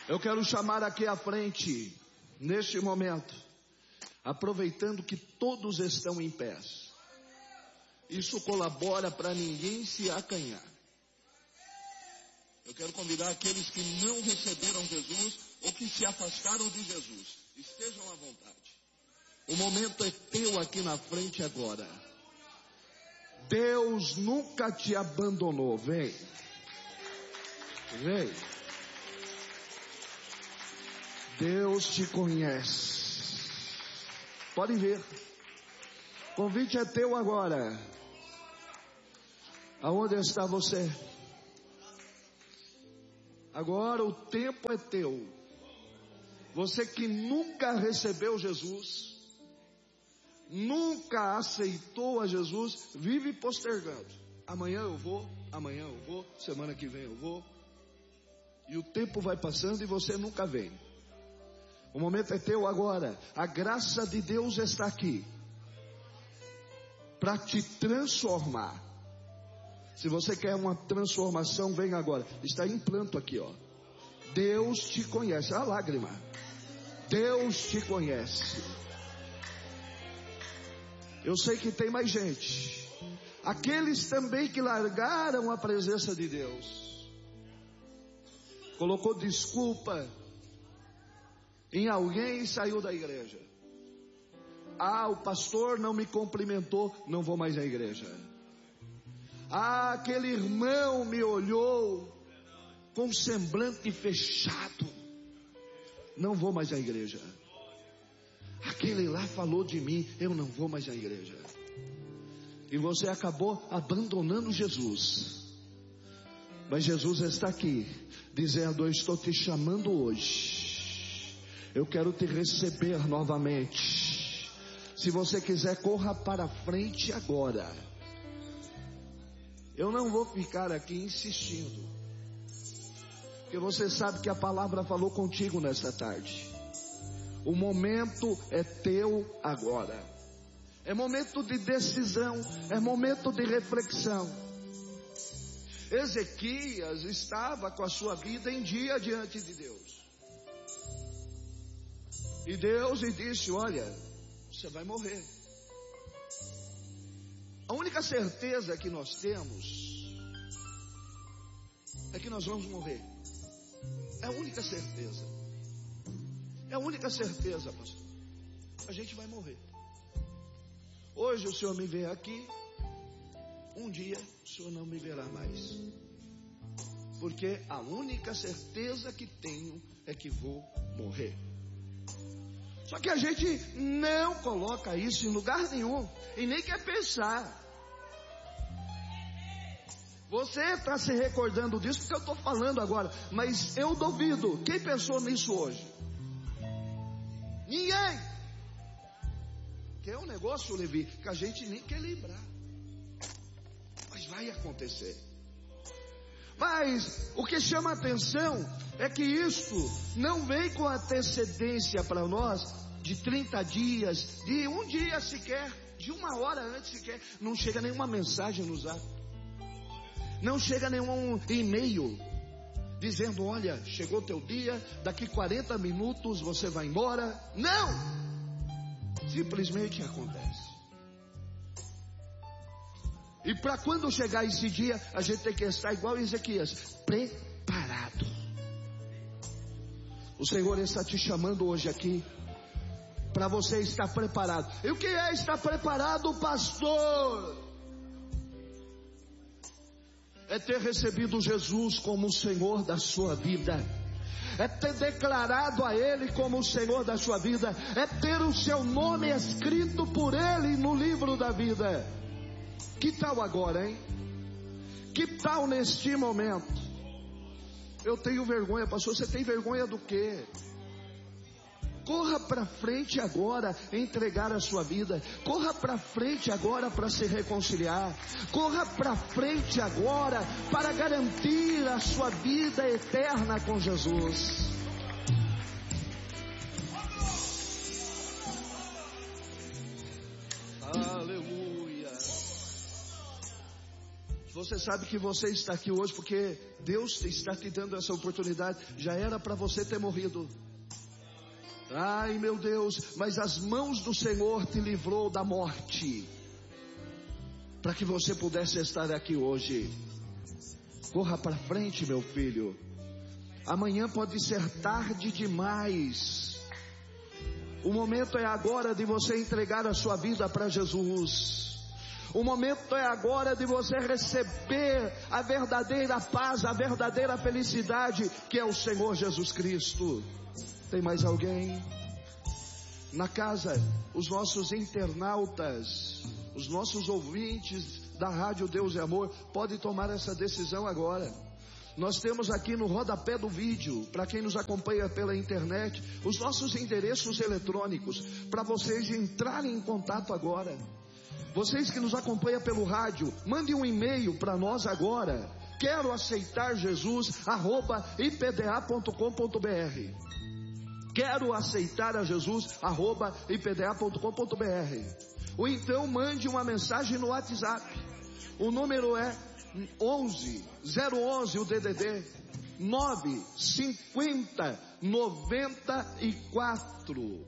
Eu quero chamar aqui à frente, neste momento, aproveitando que todos estão em pés. Isso colabora para ninguém se acanhar. Eu quero convidar aqueles que não receberam Jesus ou que se afastaram de Jesus. Estejam à vontade. O momento é teu aqui na frente agora. Deus nunca te abandonou. Vem. Vem. Deus te conhece. Pode vir. O convite é teu agora. Aonde está você? Agora o tempo é teu. Você que nunca recebeu Jesus, nunca aceitou a Jesus, vive postergando. Amanhã eu vou, semana que vem eu vou. E o tempo vai passando e você nunca vem. O momento é teu agora. A graça de Deus está aqui para te transformar. Se você quer uma transformação, vem agora. Está em planto aqui, ó. Deus te conhece. A lágrima. Deus te conhece. Eu sei que tem mais gente. Aqueles também que largaram a presença de Deus. Colocou desculpa em alguém e saiu da igreja. Ah, o pastor não me cumprimentou, não vou mais à igreja. Ah, aquele irmão me olhou com semblante fechado, não vou mais à igreja. Aquele lá falou de mim, eu não vou mais à igreja. E você acabou abandonando Jesus. Mas Jesus está aqui, dizendo: eu estou te chamando hoje. Eu quero te receber novamente. Se você quiser, corra para frente agora. Eu não vou ficar aqui insistindo, porque você sabe que a palavra falou contigo nesta tarde. O momento é teu agora. É momento de decisão, é momento de reflexão. Ezequias estava com a sua vida em dia diante de Deus. E Deus lhe disse: olha, você vai morrer. A única certeza que nós temos é que nós vamos morrer. É a única certeza. É a única certeza, pastor. A gente vai morrer. Hoje o Senhor me vê aqui. Um dia o Senhor não me verá mais. Porque a única certeza que tenho é que vou morrer. Só que a gente não coloca isso em lugar nenhum e nem quer pensar. Você está se recordando disso porque eu estou falando agora, mas eu duvido. Quem pensou nisso hoje? Ninguém. Que é um negócio, Levi, que a gente nem quer lembrar. Mas vai acontecer. Mas o que chama a atenção é que isto não vem com antecedência para nós de 30 dias, de um dia sequer, de uma hora antes sequer. Não chega nenhuma mensagem no zap, não chega nenhum e-mail dizendo: olha, chegou teu dia, daqui 40 minutos você vai embora. Não! Simplesmente acontece. E para quando chegar esse dia, a gente tem que estar igual Ezequias, preparado. O Senhor está te chamando hoje aqui para você estar preparado. E o que é estar preparado, pastor? É ter recebido Jesus como o Senhor da sua vida. É ter declarado a Ele como o Senhor da sua vida. É ter o seu nome escrito por Ele no livro da vida. Que tal agora, hein? Que tal neste momento? Eu tenho vergonha, pastor. Você tem vergonha do quê? Corra para frente agora, entregar a sua vida. Corra para frente agora para se reconciliar. Corra para frente agora para garantir a sua vida eterna com Jesus. Aleluia. Você sabe que você está aqui hoje porque Deus está te dando essa oportunidade. Já era para você ter morrido. Ai meu Deus, mas as mãos do Senhor te livrou da morte, para que você pudesse estar aqui hoje. Corra para frente, meu filho. Amanhã pode ser tarde demais. O momento é agora de você entregar a sua vida para Jesus. O momento é agora de você receber a verdadeira paz, a verdadeira felicidade, que é o Senhor Jesus Cristo. Tem mais alguém? Na casa, os nossos internautas, os nossos ouvintes da Rádio Deus e Amor, podem tomar essa decisão agora. Nós temos aqui no rodapé do vídeo, para quem nos acompanha pela internet, os nossos endereços eletrônicos, para vocês entrarem em contato agora. Vocês que nos acompanham pelo rádio, mande um e-mail para nós agora. Quero aceitar Jesus, @ipda.com.br. Quero aceitar a Jesus, @ipda.com.br. Ou então mande uma mensagem no WhatsApp. O número é 11 011, o DDD 950 94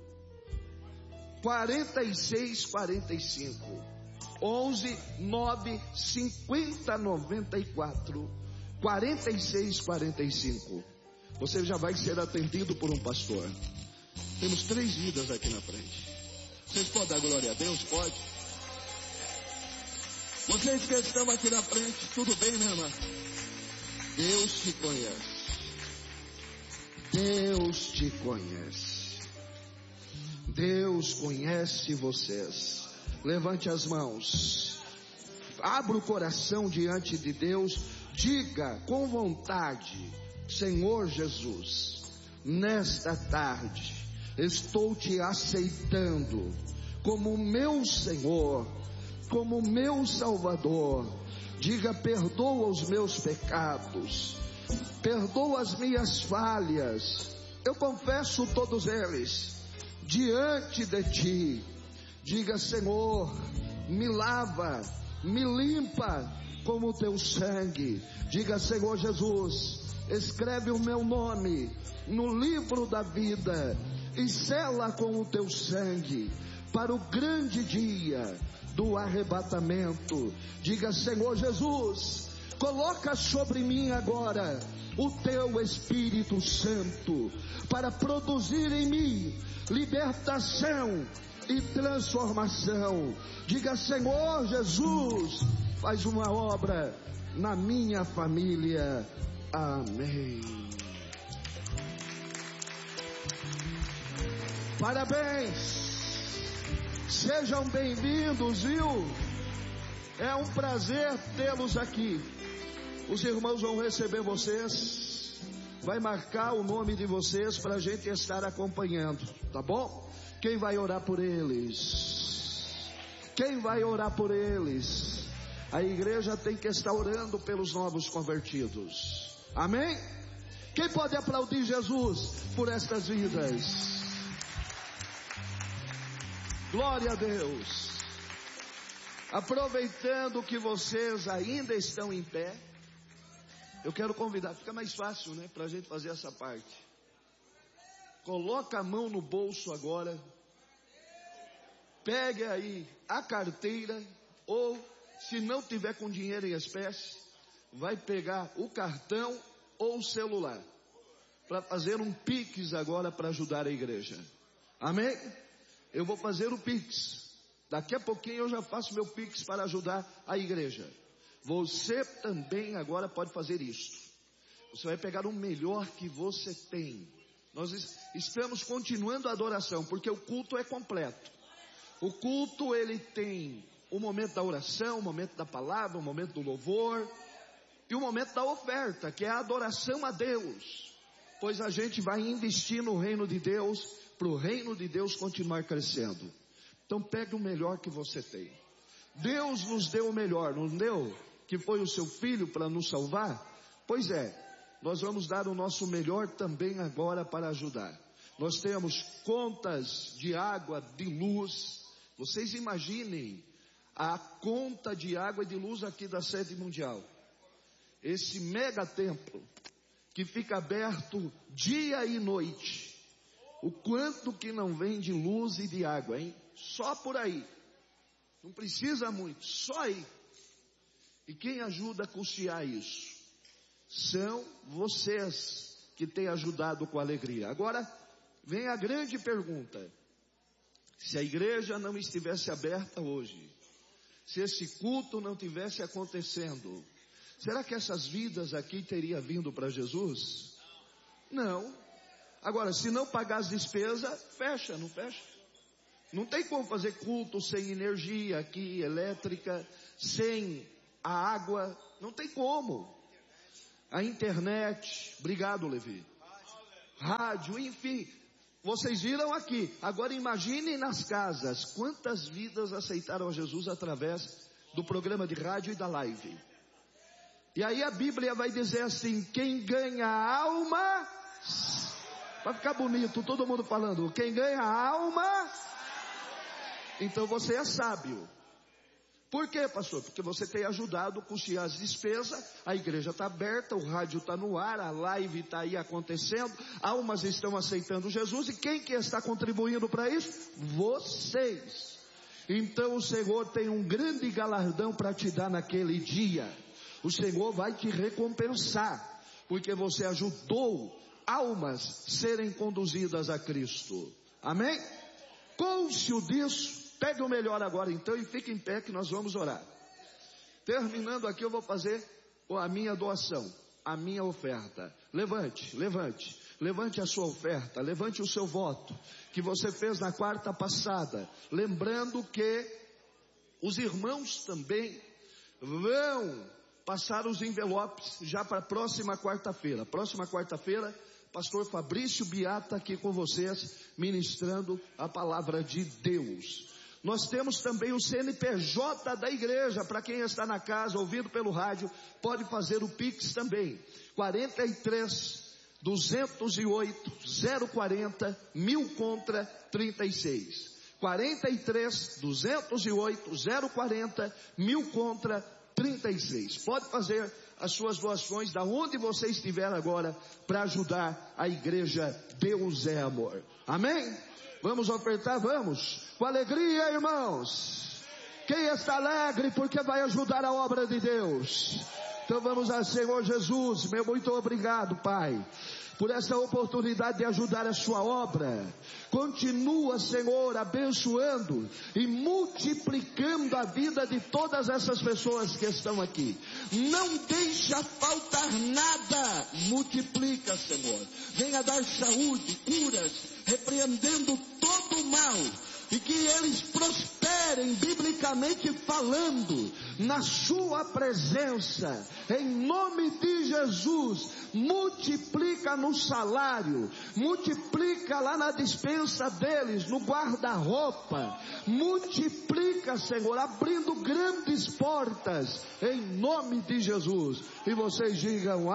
46 45. 11 950 94 46 45. Você já vai ser atendido por um pastor. Temos 3 vidas aqui na frente. Vocês podem dar glória a Deus? Pode? Vocês que estão aqui na frente, tudo bem, minha irmã? Deus te conhece. Deus te conhece. Deus conhece vocês. Levante as mãos. Abra o coração diante de Deus. Diga com vontade: Senhor Jesus, nesta tarde estou te aceitando como meu Senhor, como meu Salvador. Diga: perdoa os meus pecados, perdoa as minhas falhas. Eu confesso todos eles diante de ti. Diga: Senhor, me lava, me limpa com o teu sangue. Diga: Senhor Jesus, escreve o meu nome no livro da vida e sela com o teu sangue para o grande dia do arrebatamento. Diga: Senhor Jesus, coloca sobre mim agora o teu Espírito Santo para produzir em mim libertação e transformação. Diga: Senhor Jesus, faz uma obra na minha família. Amém. Parabéns. Sejam bem-vindos, viu? É um prazer tê-los aqui. Os irmãos vão receber vocês, vai marcar o nome de vocês para a gente estar acompanhando, tá bom? Quem vai orar por eles? Quem vai orar por eles? A igreja tem que estar orando pelos novos convertidos. Amém? Quem pode aplaudir Jesus por estas vidas? Glória a Deus. Aproveitando que vocês ainda estão em pé, eu quero convidar, fica mais fácil, né, para a gente fazer essa parte. Coloca a mão no bolso agora. Pegue aí a carteira, ou se não tiver com dinheiro em espécie, vai pegar o cartão ou o celular para fazer um Pix agora para ajudar a igreja. Amém? Eu vou fazer o Pix. Daqui a pouquinho eu já faço meu Pix para ajudar a igreja. Você também agora pode fazer isto. Você vai pegar o melhor que você tem. Nós estamos continuando a adoração, porque o culto é completo. O culto, ele tem o momento da oração, o momento da palavra, o momento do louvor e o momento da oferta, que é a adoração a Deus. Pois a gente vai investir no reino de Deus, para o reino de Deus continuar crescendo. Então pegue o melhor que você tem. Deus nos deu o melhor, não deu? Que foi o seu filho para nos salvar? Pois é, nós vamos dar o nosso melhor também agora para ajudar. Nós temos contas de água, de luz. Vocês imaginem a conta de água e de luz aqui da sede mundial. Esse mega templo, que fica aberto dia e noite, o quanto que não vem de luz e de água, hein? Só por aí. Não precisa muito, só aí. E quem ajuda a custear isso? São vocês que têm ajudado com alegria. Agora, vem a grande pergunta. Se a igreja não estivesse aberta hoje, se esse culto não tivesse acontecendo, será que essas vidas aqui teriam vindo para Jesus? Não. Agora, se não pagar as despesas, fecha, não fecha? Não tem como fazer culto sem energia aqui, elétrica, sem a água, não tem como. A internet, obrigado Levi, rádio, enfim, vocês viram aqui. Agora imaginem nas casas, quantas vidas aceitaram a Jesus através do programa de rádio e da live. E aí a Bíblia vai dizer assim, quem ganha a alma, vai ficar bonito, todo mundo falando, quem ganha a alma, então você é sábio. Por quê, pastor? Porque você tem ajudado a custear as despesas, a igreja está aberta, o rádio está no ar, a live está aí acontecendo, almas estão aceitando Jesus, e quem que está contribuindo para isso? Vocês. Então o Senhor tem um grande galardão para te dar naquele dia. O Senhor vai te recompensar, porque você ajudou almas serem conduzidas a Cristo. Amém? Cônscio disso, pegue o melhor agora então e fique em pé que nós vamos orar. Terminando aqui eu vou fazer a minha doação, a minha oferta. Levante a sua oferta, levante o seu voto, que você fez na quarta passada. Lembrando que os irmãos também vão passar os envelopes já para a próxima quarta-feira. Próxima quarta-feira, pastor Fabrício Biata aqui com vocês, ministrando a palavra de Deus. Nós temos também o CNPJ da igreja, para quem está na casa, ouvindo pelo rádio, pode fazer o Pix também. 43-208-040, 1000 36. 43-208-040, 1000 36. Pode fazer as suas doações da onde você estiver agora, para ajudar a igreja. Deus é amor. Amém? Vamos ofertar? Vamos. Com alegria, irmãos. Quem está alegre porque vai ajudar a obra de Deus? Então vamos a Senhor Jesus, meu muito obrigado, Pai, por essa oportunidade de ajudar a sua obra. Continua, Senhor, abençoando e multiplicando a vida de todas essas pessoas que estão aqui. Não deixa faltar nada. Multiplica, Senhor. Venha dar saúde, curas, repreendendo todo o mal, e que eles prosperem, biblicamente falando, na sua presença, em nome de Jesus. Multiplica no salário, multiplica lá na despensa deles, no guarda-roupa, multiplica, Senhor, abrindo grandes portas, em nome de Jesus. E vocês digam,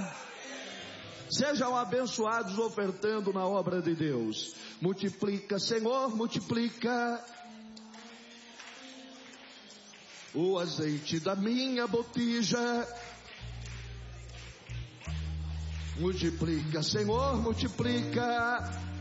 sejam abençoados ofertando na obra de Deus. Multiplica, Senhor, multiplica o azeite da minha botija. Multiplica, Senhor, multiplica